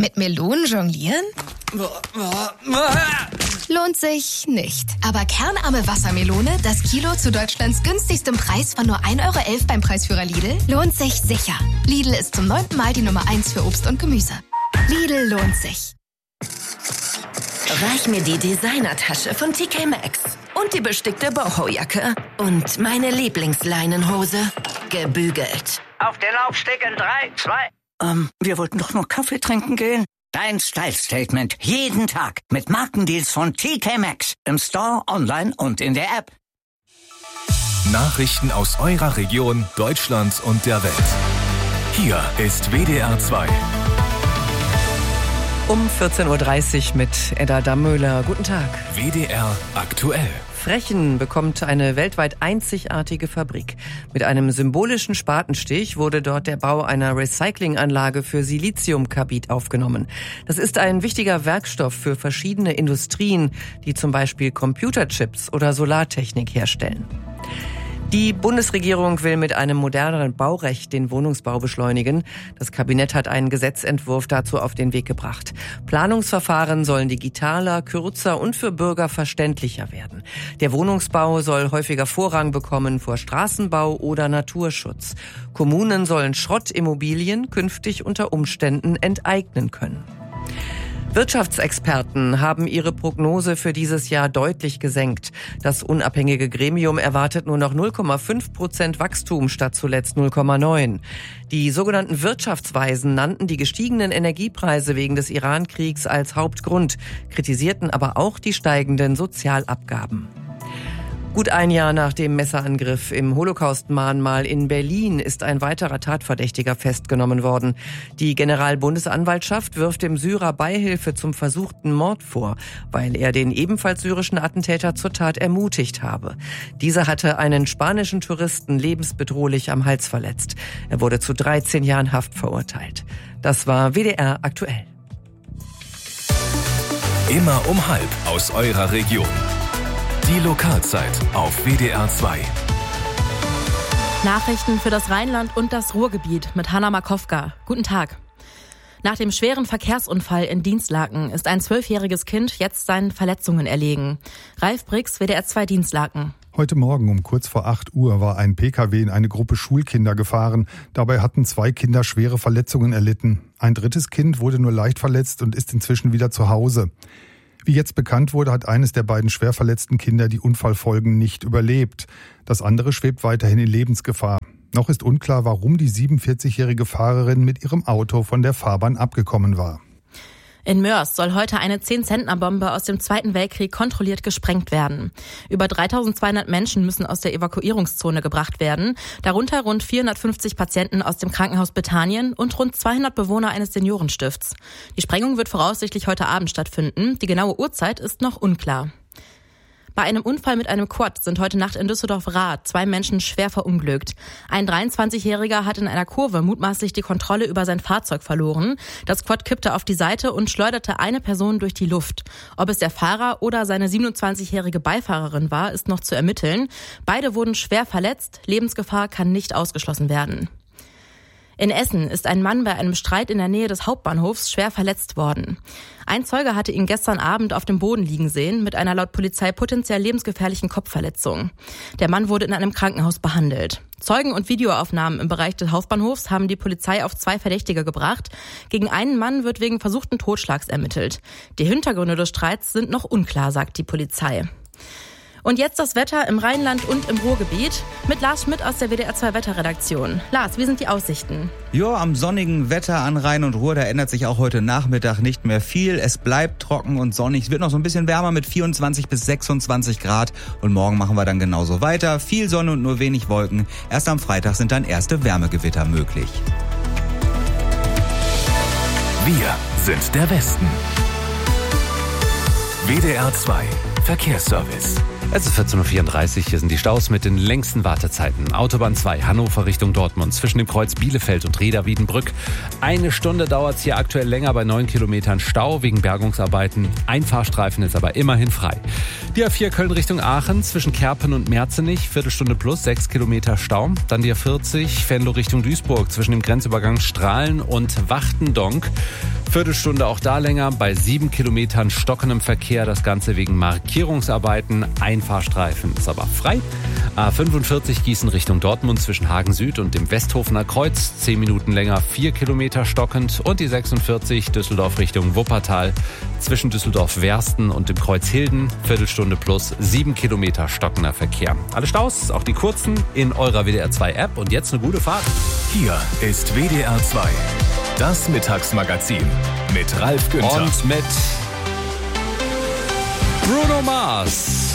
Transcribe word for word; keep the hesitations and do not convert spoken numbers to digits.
Mit Melonen jonglieren? Lohnt sich nicht. Aber kernarme Wassermelone, das Kilo zu Deutschlands günstigstem Preis von nur ein Euro elf beim Preisführer Lidl, lohnt sich sicher. Lidl ist zum neunten Mal die Nummer eins für Obst und Gemüse. Lidl lohnt sich. Reich mir die Designertasche von T K Maxx und die bestickte Boho-Jacke und meine Lieblingsleinenhose, gebügelt. Auf den Laufsteg in drei, zwei... Ähm, wir wollten doch nur Kaffee trinken gehen. Dein Style-Statement. Jeden Tag. Mit Markendeals von T K Maxx. Im Store, online und in der App. Nachrichten aus eurer Region, Deutschland und der Welt. Hier ist W D R zwei. Um vierzehn Uhr dreißig mit Edda Dammöhler. Guten Tag. W D R aktuell. Frechen bekommt eine weltweit einzigartige Fabrik. Mit einem symbolischen Spatenstich wurde dort der Bau einer Recyclinganlage für Siliziumkarbid aufgenommen. Das ist ein wichtiger Werkstoff für verschiedene Industrien, die zum Beispiel Computerchips oder Solartechnik herstellen. Die Bundesregierung will mit einem moderneren Baurecht den Wohnungsbau beschleunigen. Das Kabinett hat einen Gesetzentwurf dazu auf den Weg gebracht. Planungsverfahren sollen digitaler, kürzer und für Bürger verständlicher werden. Der Wohnungsbau soll häufiger Vorrang bekommen vor Straßenbau oder Naturschutz. Kommunen sollen Schrottimmobilien künftig unter Umständen enteignen können. Wirtschaftsexperten haben ihre Prognose für dieses Jahr deutlich gesenkt. Das unabhängige Gremium erwartet nur noch null Komma fünf Prozent Wachstum statt zuletzt null Komma neun. Die sogenannten Wirtschaftsweisen nannten die gestiegenen Energiepreise wegen des Iran-Kriegs als Hauptgrund, kritisierten aber auch die steigenden Sozialabgaben. Gut ein Jahr nach dem Messerangriff im Holocaust-Mahnmal in Berlin ist ein weiterer Tatverdächtiger festgenommen worden. Die Generalbundesanwaltschaft wirft dem Syrer Beihilfe zum versuchten Mord vor, weil er den ebenfalls syrischen Attentäter zur Tat ermutigt habe. Dieser hatte einen spanischen Touristen lebensbedrohlich am Hals verletzt. Er wurde zu dreizehn Jahren Haft verurteilt. Das war W D R aktuell. Immer um halb aus eurer Region. Die Lokalzeit auf W D R zwei. Nachrichten für das Rheinland und das Ruhrgebiet mit Hanna Markowka. Guten Tag. Nach dem schweren Verkehrsunfall in Dinslaken ist ein zwölfjähriges Kind jetzt seinen Verletzungen erlegen. Ralf Brix, W D R zwei Dinslaken. Heute Morgen um kurz vor acht Uhr war ein P K W in eine Gruppe Schulkinder gefahren. Dabei hatten zwei Kinder schwere Verletzungen erlitten. Ein drittes Kind wurde nur leicht verletzt und ist inzwischen wieder zu Hause. Wie jetzt bekannt wurde, hat eines der beiden schwer verletzten Kinder die Unfallfolgen nicht überlebt. Das andere schwebt weiterhin in Lebensgefahr. Noch ist unklar, warum die siebenundvierzigjährige Fahrerin mit ihrem Auto von der Fahrbahn abgekommen war. In Moers soll heute eine zehn-Zentner-Bombe aus dem Zweiten Weltkrieg kontrolliert gesprengt werden. Über dreitausendzweihundert Menschen müssen aus der Evakuierungszone gebracht werden, darunter rund vierhundertfünfzig Patienten aus dem Krankenhaus Bethanien und rund zweihundert Bewohner eines Seniorenstifts. Die Sprengung wird voraussichtlich heute Abend stattfinden. Die genaue Uhrzeit ist noch unklar. Bei einem Unfall mit einem Quad sind heute Nacht in Düsseldorf-Rath zwei Menschen schwer verunglückt. Ein dreiundzwanzigjähriger hat in einer Kurve mutmaßlich die Kontrolle über sein Fahrzeug verloren. Das Quad kippte auf die Seite und schleuderte eine Person durch die Luft. Ob es der Fahrer oder seine siebenundzwanzigjährige Beifahrerin war, ist noch zu ermitteln. Beide wurden schwer verletzt. Lebensgefahr kann nicht ausgeschlossen werden. In Essen ist ein Mann bei einem Streit in der Nähe des Hauptbahnhofs schwer verletzt worden. Ein Zeuge hatte ihn gestern Abend auf dem Boden liegen sehen mit einer laut Polizei potenziell lebensgefährlichen Kopfverletzung. Der Mann wurde in einem Krankenhaus behandelt. Zeugen- und Videoaufnahmen im Bereich des Hauptbahnhofs haben die Polizei auf zwei Verdächtige gebracht. Gegen einen Mann wird wegen versuchten Totschlags ermittelt. Die Hintergründe des Streits sind noch unklar, sagt die Polizei. Und jetzt das Wetter im Rheinland und im Ruhrgebiet mit Lars Schmidt aus der W D R zwei Wetterredaktion. Lars, wie sind die Aussichten? Ja, am sonnigen Wetter an Rhein und Ruhr, da ändert sich auch heute Nachmittag nicht mehr viel. Es bleibt trocken und sonnig. Es wird noch so ein bisschen wärmer mit vierundzwanzig bis sechsundzwanzig Grad. Und morgen machen wir dann genauso weiter. Viel Sonne und nur wenig Wolken. Erst am Freitag sind dann erste Wärmegewitter möglich. Wir sind der Westen. W D R zwei Verkehrsservice. Es ist vierzehn Uhr vierunddreißig, hier sind die Staus mit den längsten Wartezeiten. Autobahn zwei, Hannover Richtung Dortmund, zwischen dem Kreuz Bielefeld und Reda-Wiedenbrück. Eine Stunde dauert es hier aktuell länger bei neun Kilometern Stau wegen Bergungsarbeiten. Ein Fahrstreifen ist aber immerhin frei. Die A vier Köln Richtung Aachen, zwischen Kerpen und Merzenich, Viertelstunde plus, sechs Kilometer Stau. Dann die A vierzig, Venlo Richtung Duisburg, zwischen dem Grenzübergang Strahlen und Wachtendonk. Viertelstunde auch da länger, bei sieben Kilometern stockendem Verkehr, das Ganze wegen Markierungsarbeiten. Ein Fahrstreifen ist aber frei. A fünfundvierzig Gießen Richtung Dortmund zwischen Hagen Süd und dem Westhofener Kreuz, zehn Minuten länger, vier Kilometer stockend. Und die sechsundvierzig Düsseldorf Richtung Wuppertal zwischen Düsseldorf-Wersten und dem Kreuz Hilden, Viertelstunde plus, sieben Kilometer stockender Verkehr. Alle Staus, auch die kurzen, in eurer W D R zwei App. Und jetzt eine gute Fahrt. Hier ist W D R zwei, das Mittagsmagazin mit Ralf Günther. Und mit Bruno Mars.